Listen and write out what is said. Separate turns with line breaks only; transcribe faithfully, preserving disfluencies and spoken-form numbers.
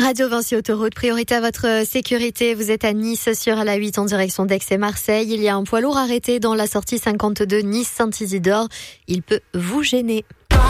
Radio Vinci Autoroute, priorité à votre sécurité. Vous êtes à Nice sur la huit en direction d'Aix et Marseille. Il y a un poids lourd arrêté dans la sortie cinquante-deux Nice-Saint-Isidore. Il peut vous gêner.